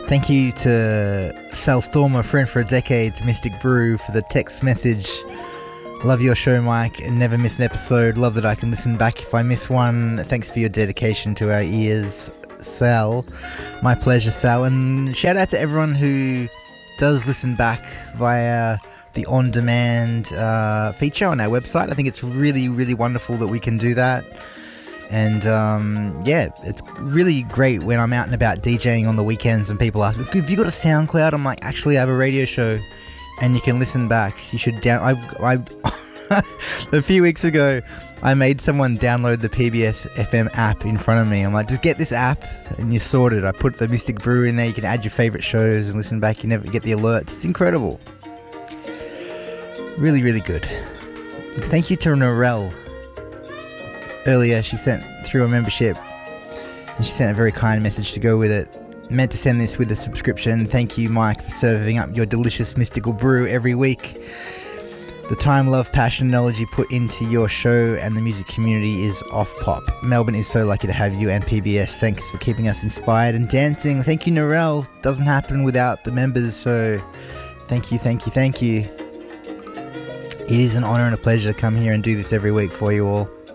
Thank you to Sal Stormer, friend for decades, Mystic Brew, for the text message. Love your show, Mike, and never miss an episode. Love that I can listen back if I miss one. Thanks for your dedication to our ears, Sal. My pleasure, Sal. And shout out to everyone who does listen back via the on-demand feature on our website. I think it's really, really wonderful that we can do that. And yeah, it's really great when I'm out and about DJing on the weekends and people ask me, have you got a SoundCloud? I'm like, actually I have a radio show and you can listen back. You should I a few weeks ago I made someone download the PBS FM app in front of me. I'm like, just get this app and you're sorted. I put the Mystic Brew in there, you can add your favourite shows and listen back. You never get the alerts. It's incredible. Really, really good. Thank you to Norelle. Earlier she sent through a membership and she sent a very kind message to go with it. Meant to send this with a subscription. Thank you, Mike, for serving up your delicious mystical brew every week. The time, love, passion, knowledge you put into your show and the music community is off pop. Melbourne is so lucky to have you and PBS. Thanks for keeping us inspired and dancing. Thank you, Norelle. Doesn't happen without the members, so thank you, thank you, thank you. It is an honour and a pleasure to come here and do this every week for you all.